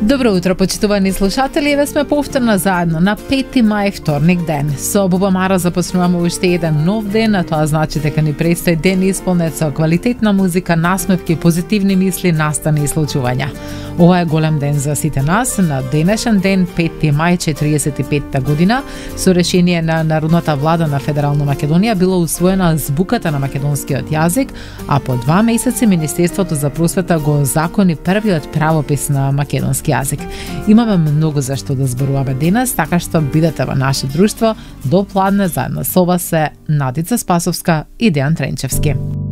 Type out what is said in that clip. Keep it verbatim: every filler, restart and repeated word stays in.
Добро утро, почитувани слушатели, еве сме повторно заедно на пети мај, вторник ден. Со Бубамара започнуваме уште еден нов ден, а тоа значи дека ни предстои ден исполнет со квалитетна музика, насмевки, позитивни мисли, настани и случувања. Ова е голем ден за сите нас. На денешен ден, пети мај четириесет и петта година, со решение на Народната влада на Федерална Македонија било усвоена збуката на македонскиот јазик, а по два месеци Министерството за просвета го закони првиот правопис на македонски јазик. Имаме многу за што да зборуваме денес, така што бидете во наше друштво до пладне, заедно со вас се Надица Спасовска и Дејан Тренчевски.